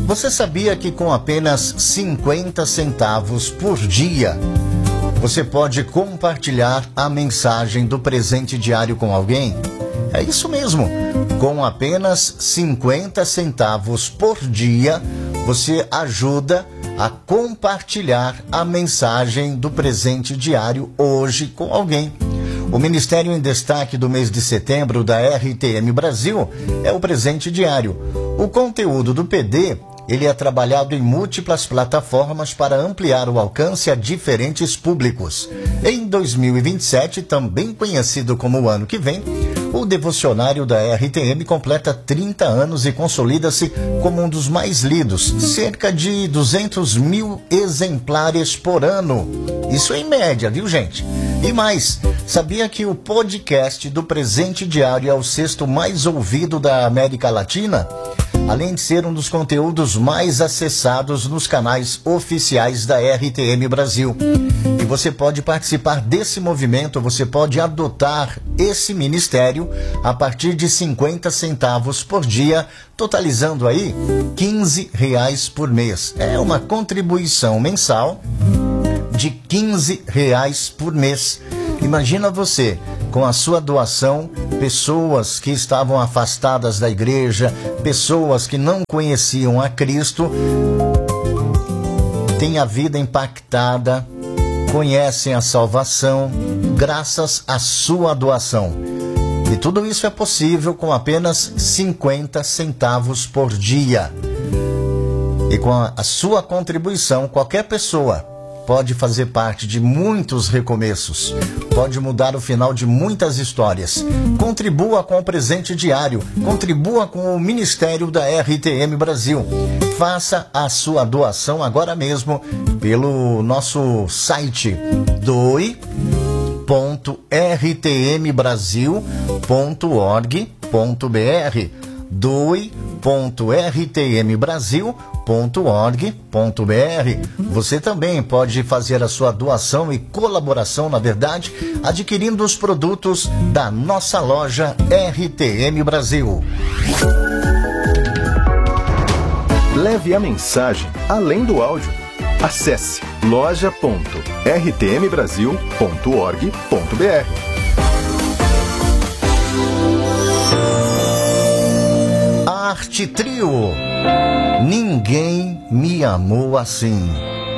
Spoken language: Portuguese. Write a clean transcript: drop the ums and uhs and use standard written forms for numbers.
Você sabia que com apenas 50 centavos por dia, você pode compartilhar a mensagem do presente diário com alguém? É isso mesmo. Com apenas 50 centavos por dia, você ajuda a compartilhar a mensagem do presente diário hoje com alguém. O Ministério em Destaque do mês de setembro da RTM Brasil é o presente diário. O conteúdo do PD, ele é trabalhado em múltiplas plataformas para ampliar o alcance a diferentes públicos. Em 2027, também conhecido como o ano que vem, o devocionário da RTM completa 30 anos e consolida-se como um dos mais lidos, cerca de 200 mil exemplares por ano. Isso em média, viu, gente? E mais, sabia que o podcast do Presente Diário é o sexto mais ouvido da América Latina? Além de ser um dos conteúdos mais acessados nos canais oficiais da RTM Brasil. E você pode participar desse movimento, você pode adotar esse ministério a partir de 50 centavos por dia, totalizando aí R$15 por mês. É uma contribuição mensal de R$15 por mês. Imagina você, com a sua doação, pessoas que estavam afastadas da igreja, pessoas que não conheciam a Cristo, têm a vida impactada, conhecem a salvação, graças à sua doação. E tudo isso é possível com apenas 50 centavos por dia. E com a sua contribuição, qualquer pessoa pode fazer parte de muitos recomeços, pode mudar o final de muitas histórias. Contribua com o presente diário, contribua com o Ministério da RTM Brasil. Faça a sua doação agora mesmo pelo nosso site doe.rtmbrasil.org.br doe.rtmbrasil.org.br. Você também pode fazer a sua doação e colaboração, na verdade, adquirindo os produtos da nossa loja RTM Brasil. Leve a mensagem além do áudio. Acesse loja.rtmbrasil.org.br. Arte Trio. Ninguém me amou assim.